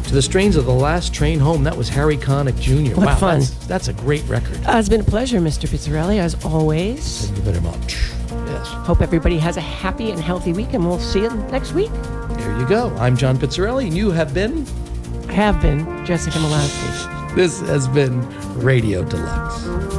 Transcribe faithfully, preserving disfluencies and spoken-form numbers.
to the strains of The Last Train Home. That was Harry Connick Junior What wow, fun. That's, that's a great record. Uh, it's been a pleasure, Mister Pizzarelli, as always. Thank you very much. Yes. Hope everybody has a happy and healthy week, and we'll see you next week. There you go. I'm John Pizzarelli, and you have been... I have been Jessica Malowski. This has been Radio Deluxe.